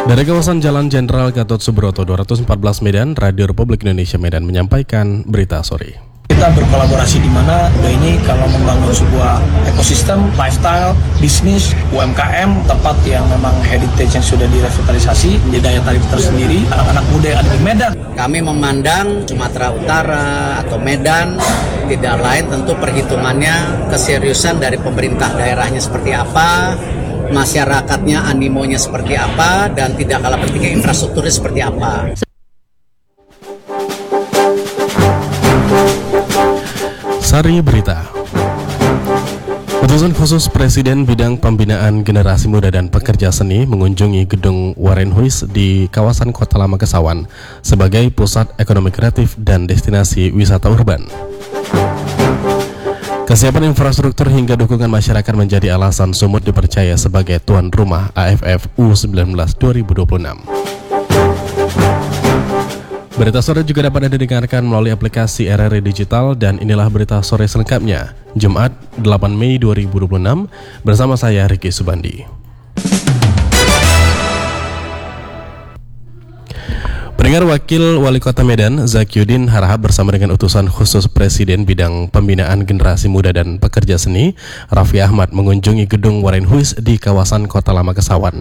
Dari kawasan Jalan Jenderal Gatot Subroto 214 Medan, Radio Republik Indonesia Medan menyampaikan berita sore. Kita berkolaborasi di mana ini kalau membangun sebuah ekosistem, lifestyle, bisnis, UMKM, tempat yang memang heritage yang sudah direvitalisasi, menjadi daya tarik tersendiri, anak-anak muda yang ada di Medan. Kami memandang Sumatera Utara atau Medan tidak lain tentu perhitungannya keseriusan dari pemerintah daerahnya seperti apa, masyarakatnya animonya seperti apa, dan tidak kalah pentingnya infrastrukturnya seperti apa. Sari Berita. Utusan khusus Presiden Bidang Pembinaan Generasi Muda dan Pekerja Seni mengunjungi gedung Warren Huis di kawasan Kota Lama Kesawan sebagai pusat ekonomi kreatif dan destinasi wisata urban. Kesiapan infrastruktur hingga dukungan masyarakat menjadi alasan Sumut dipercaya sebagai tuan rumah AFF U19 2026. Berita sore juga dapat Anda dengarkan melalui aplikasi RRI Digital, dan inilah berita sore selengkapnya, Jumat 8 Mei 2026, bersama saya Riki Subandi. Pendengar, Wakil Wali Kota Medan Zakiuddin Harahap bersama dengan utusan khusus Presiden Bidang Pembinaan Generasi Muda dan Pekerja Seni Raffi Ahmad mengunjungi gedung Warren Huis di kawasan Kota Lama Kesawan.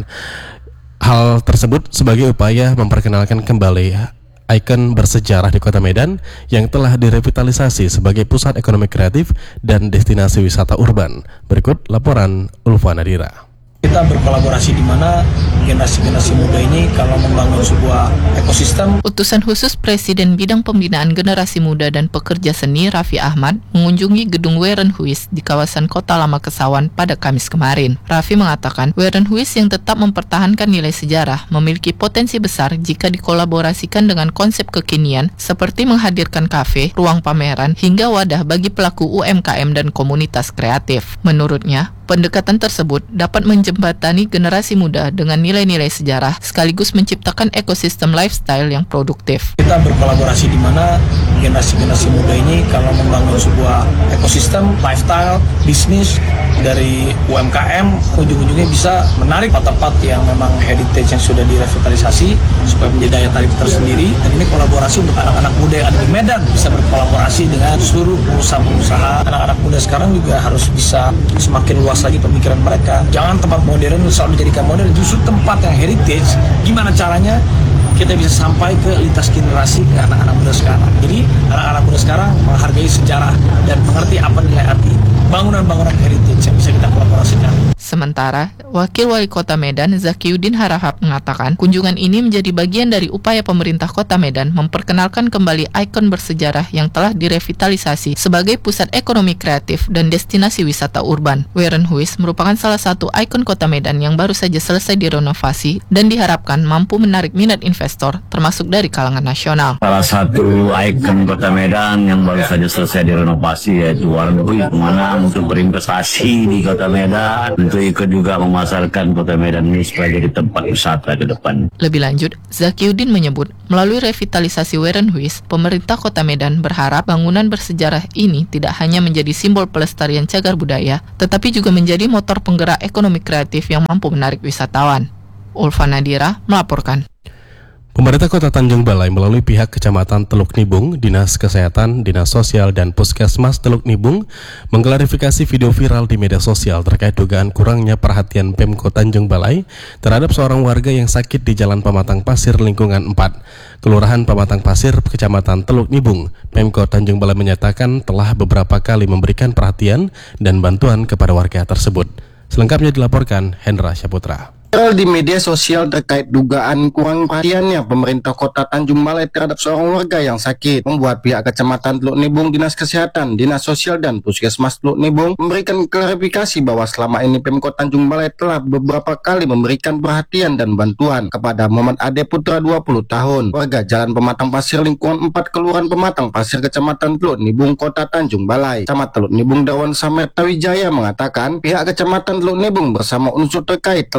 Hal tersebut sebagai upaya memperkenalkan kembali ikon bersejarah di Kota Medan yang telah direvitalisasi sebagai pusat ekonomi kreatif dan destinasi wisata urban. Berikut laporan Ulfa Nadira. Kita berkolaborasi di mana generasi muda ini kalau membangun sebuah ekosistem. Utusan khusus Presiden Bidang Pembinaan Generasi Muda dan Pekerja Seni Raffi Ahmad mengunjungi gedung Warren Huis di kawasan Kota Lama Kesawan pada Kamis kemarin. Raffi mengatakan Warren Huis yang tetap mempertahankan nilai sejarah memiliki potensi besar jika dikolaborasikan dengan konsep kekinian seperti menghadirkan kafe, ruang pameran, hingga wadah bagi pelaku UMKM dan komunitas kreatif. Menurutnya, pendekatan tersebut dapat menjembatani generasi muda dengan nilai-nilai sejarah sekaligus menciptakan ekosistem lifestyle yang produktif. Kita berkolaborasi di mana generasi muda ini kalau membangun sebuah ekosistem, lifestyle, bisnis dari UMKM, ujung-ujungnya bisa menarik tempat yang memang heritage yang sudah direvitalisasi supaya menjadi daya tarik tersendiri. Dan ini kolaborasi untuk anak-anak muda yang ada di Medan, bisa berkolaborasi dengan seluruh pengusaha-pengusaha. Anak-anak muda sekarang juga harus bisa semakin luas lagi pemikiran mereka. Jangan tempat modern selalu dijadikan modern, justru tempat yang heritage. Gimana caranya kita bisa sampai ke lintas generasi, ke anak-anak muda sekarang. Jadi anak-anak muda sekarang menghargai sejarah dan mengerti apa nilai arti bangunan-bangunan heritage yang bisa kita kolaborasikan. Sementara, Wakil Wali Kota Medan Zakiuddin Harahap mengatakan kunjungan ini menjadi bagian dari upaya pemerintah Kota Medan memperkenalkan kembali ikon bersejarah yang telah direvitalisasi sebagai pusat ekonomi kreatif dan destinasi wisata urban. Warren Huis merupakan salah satu ikon Kota Medan yang baru saja selesai direnovasi dan diharapkan mampu menarik minat investor termasuk dari kalangan nasional. Salah satu ikon Kota Medan yang baru saja selesai direnovasi yaitu Warren Huis, mana untuk berinvestasi di Kota Medan, untuk ikut juga memasarkan Kota Medan ini supaya jadi tempat wisata ke depan. Lebih lanjut, Zakiuddin menyebut melalui revitalisasi Warren Huis, pemerintah Kota Medan berharap bangunan bersejarah ini tidak hanya menjadi simbol pelestarian cagar budaya, tetapi juga menjadi motor penggerak ekonomi kreatif yang mampu menarik wisatawan. Ulfa Nadira melaporkan. Pemerintah Kota Tanjung Balai melalui pihak Kecamatan Teluk Nibung, Dinas Kesehatan, Dinas Sosial, dan Puskesmas Teluk Nibung mengklarifikasi video viral di media sosial terkait dugaan kurangnya perhatian Pemkot Tanjung Balai terhadap seorang warga yang sakit di Jalan Pematang Pasir Lingkungan 4, Kelurahan Pematang Pasir, Kecamatan Teluk Nibung. Pemkot Tanjung Balai menyatakan telah beberapa kali memberikan perhatian dan bantuan kepada warga tersebut. Selengkapnya dilaporkan Hendra Syaputra. Viral di media sosial terkait dugaan kurang perhatiannya pemerintah Kota Tanjung Balai terhadap seorang warga yang sakit membuat pihak Kecamatan Teluk Nibung, Dinas Kesehatan, Dinas Sosial, dan Puskesmas Teluk Nibung memberikan klarifikasi bahwa selama ini Pemkot Tanjung Balai telah beberapa kali memberikan perhatian dan bantuan kepada Muhammad Ade Putra 20 tahun, warga Jalan Pematang Pasir Lingkungan 4, Kelurahan Pematang Pasir, Kecamatan Teluk Nibung, Kota Tanjung Balai. Camat Teluk Nibung Dawan Samet Tawijaya mengatakan pihak Kecamatan Teluk Nibung bersama unsur terkait telah beberapa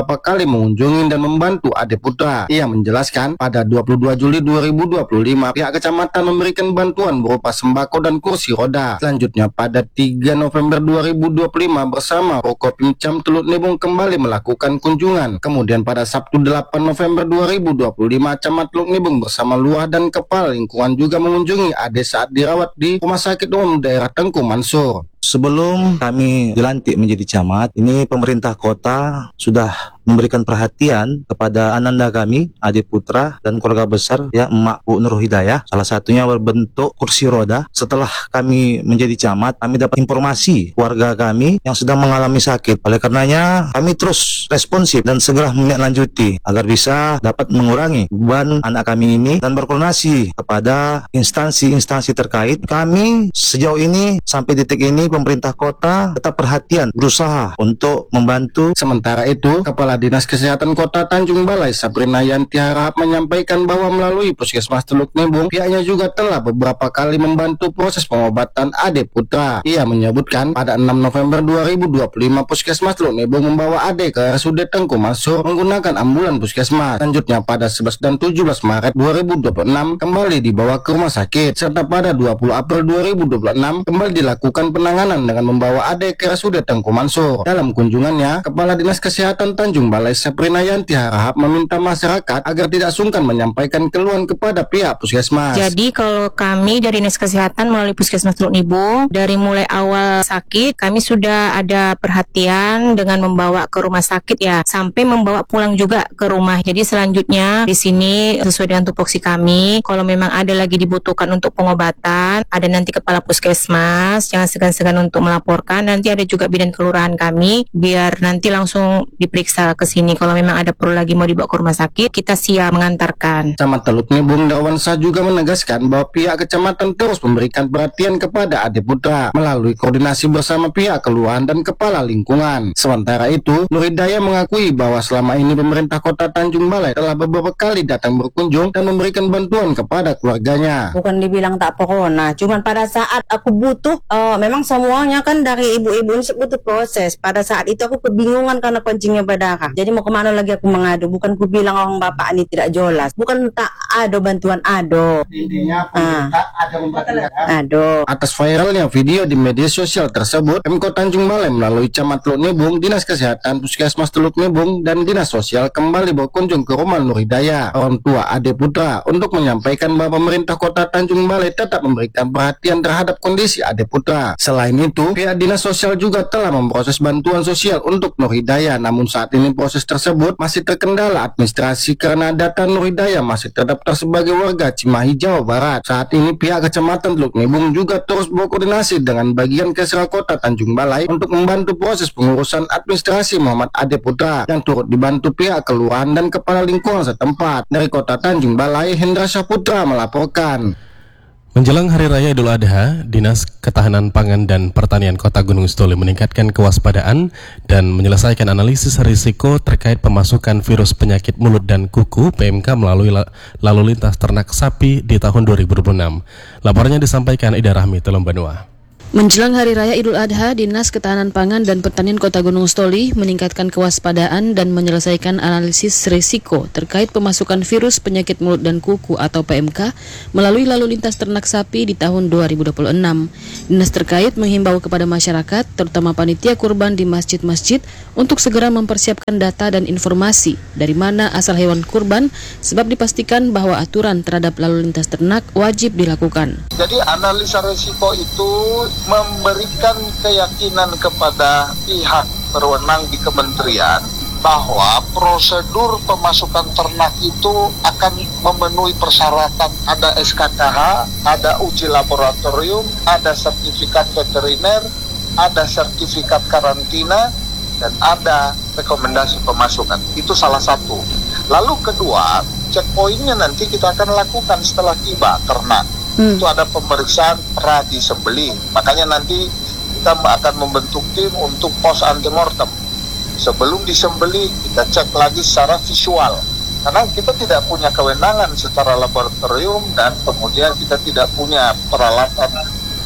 beberapa kali mengunjungi dan membantu Ade Putra. Ia menjelaskan pada 22 Juli 2025 pihak kecamatan memberikan bantuan berupa sembako dan kursi roda. Selanjutnya pada 3 November 2025 bersama Prokopimcam Teluk Nibung kembali melakukan kunjungan. Kemudian pada Sabtu 8 November 2025 Camat Teluk Nibung bersama lurah dan kepala lingkungan juga mengunjungi Ade saat dirawat di Rumah Sakit Umum Daerah Tengku Mansur. Sebelum kami dilantik menjadi camat, ini pemerintah kota sudah memberikan perhatian kepada ananda kami, Ade Putra, dan keluarga besar, ya, Emak Bu Nur Hidayah. Salah satunya berbentuk kursi roda. Setelah kami menjadi camat, kami dapat informasi warga kami yang sedang mengalami sakit. Oleh karenanya, kami terus responsif dan segera menindaklanjuti agar bisa dapat mengurangi beban anak kami ini dan berkoordinasi kepada instansi-instansi terkait. Kami sejauh ini sampai detik ini pemerintah kota tetap perhatian, berusaha untuk membantu. Sementara itu, Kepala Dinas Kesehatan Kota Tanjung Balai Sabrina Yanti Harahap menyampaikan bahwa melalui Puskesmas Teluk Nibung, pihaknya juga telah beberapa kali membantu proses pengobatan Ade Putra. Ia menyebutkan pada 6 November 2025 Puskesmas Teluk Nibung membawa Ade ke RSUD Tengku Mansur menggunakan ambulan Puskesmas. Selanjutnya pada 11 dan 17 Maret 2026 kembali dibawa ke rumah sakit, serta pada 20 April 2026 kembali dilakukan penanganan dengan membawa Ade ke RSUD Tengku Mansur. Dalam kunjungannya, Kepala Dinas Kesehatan Tanjung Balai Sabrina Yanti Harahap meminta masyarakat agar tidak sungkan menyampaikan keluhan kepada pihak Puskesmas. Jadi kalau kami dari Dinas Kesehatan melalui Puskesmas Teluk Nibung, dari mulai awal sakit kami sudah ada perhatian dengan membawa ke rumah sakit, ya, sampai membawa pulang juga ke rumah. Jadi selanjutnya di sini sesuai dengan tupoksi kami, kalau memang ada lagi dibutuhkan untuk pengobatan, ada nanti Kepala Puskesmas, jangan segan-segan untuk melaporkan. Nanti ada juga bidan kelurahan kami, biar nanti langsung diperiksa ke sini. Kalau memang ada perlu lagi mau dibawa ke rumah sakit, kita siap mengantarkan. Camat Teluk Nibung Darwansyah juga menegaskan bahwa pihak kecamatan terus memberikan perhatian kepada Ade Putra melalui koordinasi bersama pihak kelurahan dan kepala lingkungan. Sementara itu, Nur Hidayah mengakui bahwa selama ini pemerintah Kota Tanjung Balai telah beberapa kali datang berkunjung dan memberikan bantuan kepada keluarganya. Bukan dibilang tak pokoknya, cuman pada saat aku butuh, memang semuanya kan dari ibu-ibu ini butuh proses. Pada saat itu aku kebingungan karena kencingnya berdarah. Jadi mau kemana lagi aku mengadu? Bukan ku bilang orang bapak ini tidak jelas. Bukan tak ada bantuan, ada. Intinya ada membantu. Ada. Atas viralnya video di media sosial tersebut, Pemkot Tanjung Balai melalui Camat Teluk Nibung, Dinas Kesehatan Puskesmas Teluk Nibung, dan Dinas Sosial kembali berkunjung ke rumah Nur Hidayah, orang tua Ade Putra, untuk menyampaikan bahwa pemerintah Kota Tanjung Balai tetap memberikan perhatian terhadap kondisi Ade Putra. Selain itu, pihak Dinas Sosial juga telah memproses bantuan sosial untuk Nur Hidayah. Namun saat ini proses tersebut masih terkendala administrasi karena data Nur Hidayah masih terdaftar sebagai warga Cimahi, Jawa Barat. Saat ini pihak Kecamatan Teluk Nibung juga terus berkoordinasi dengan bagian Kesra Kota Tanjung Balai untuk membantu proses pengurusan administrasi Muhammad Ade Putra yang turut dibantu pihak kelurahan dan kepala lingkungan setempat. Dari Kota Tanjung Balai, Hendra Syaputra melaporkan. Menjelang Hari Raya Idul Adha, Dinas Ketahanan Pangan dan Pertanian Kota Gunung Sitoli meningkatkan kewaspadaan dan menyelesaikan analisis risiko terkait pemasukan virus penyakit mulut dan kuku (PMK) melalui lalu lintas ternak sapi di tahun 2026. Laporannya disampaikan Ida Rahmi, Telom Banua. Menjelang Hari Raya Idul Adha, Dinas Ketahanan Pangan dan Pertanian Kota Gunung Sitoli meningkatkan kewaspadaan dan menyelesaikan analisis risiko terkait pemasukan virus penyakit mulut dan kuku atau PMK melalui lalu lintas ternak sapi di tahun 2026. Dinas terkait menghimbau kepada masyarakat, terutama panitia kurban di masjid-masjid, untuk segera mempersiapkan data dan informasi dari mana asal hewan kurban, sebab dipastikan bahwa aturan terhadap lalu lintas ternak wajib dilakukan. Jadi analisa risiko itu memberikan keyakinan kepada pihak berwenang di kementerian bahwa prosedur pemasukan ternak itu akan memenuhi persyaratan. Ada SKKH, ada uji laboratorium, ada sertifikat veteriner, ada sertifikat karantina, dan ada rekomendasi pemasukan. Itu salah satu. Lalu kedua, checkpointnya nanti kita akan lakukan setelah tiba ternak. Itu ada pemeriksaan pradi sembelih. Makanya nanti kita akan membentuk tim untuk pos antemortem. Sebelum disembelih kita cek lagi secara visual. Karena kita tidak punya kewenangan secara laboratorium dan kemudian kita tidak punya peralatan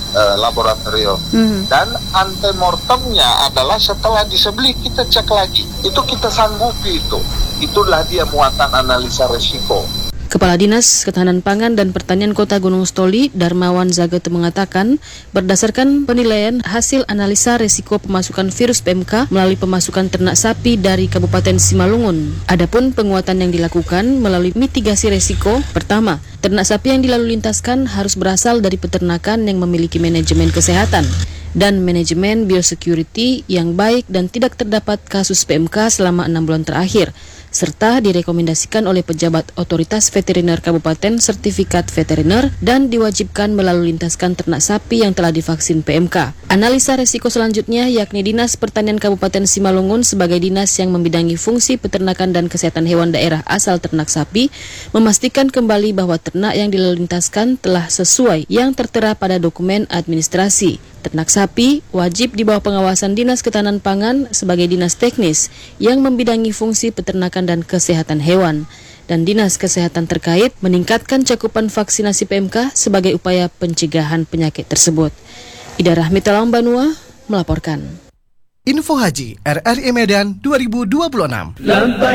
laboratorium. Dan antemortemnya adalah setelah disembelih kita cek lagi. Itu kita sanggupi itu. Itulah dia muatan analisa resiko. Kepala Dinas Ketahanan Pangan dan Pertanian Kota Gunung Stoli, Darmawan Zagete mengatakan, berdasarkan penilaian hasil analisa resiko pemasukan virus PMK melalui pemasukan ternak sapi dari Kabupaten Simalungun. Adapun penguatan yang dilakukan melalui mitigasi resiko, pertama, ternak sapi yang dilalu lintaskan harus berasal dari peternakan yang memiliki manajemen kesehatan dan manajemen biosecurity yang baik dan tidak terdapat kasus PMK selama 6 bulan terakhir, serta direkomendasikan oleh pejabat otoritas veteriner kabupaten sertifikat veteriner dan diwajibkan melalu lintaskan ternak sapi yang telah divaksin PMK. Analisa resiko selanjutnya yakni Dinas Pertanian Kabupaten Simalungun sebagai dinas yang membidangi fungsi peternakan dan kesehatan hewan daerah asal ternak sapi memastikan kembali bahwa ternak yang dilalu lintaskan telah sesuai yang tertera pada dokumen administrasi. Ternak sapi wajib di bawah pengawasan Dinas Ketahanan Pangan sebagai dinas teknis yang membidangi fungsi peternakan dan kesehatan hewan. Dan Dinas Kesehatan terkait meningkatkan cakupan vaksinasi PMK sebagai upaya pencegahan penyakit tersebut. Ida Rahmi Talang Banua melaporkan. Info Haji RRI Medan 2026.